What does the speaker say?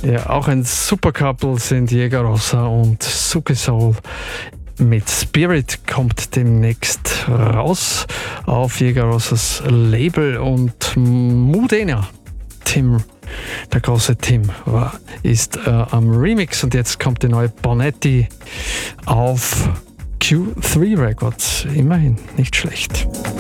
Ja, auch ein super Couple sind Jägerrossa und Suki Soul. Mit Spirit kommt demnächst raus auf Jägerrossas Label und Mudena. Tim, der große Tim, ist am Remix und jetzt kommt die neue Bonetti auf Q3 Records. Immerhin, nicht schlecht.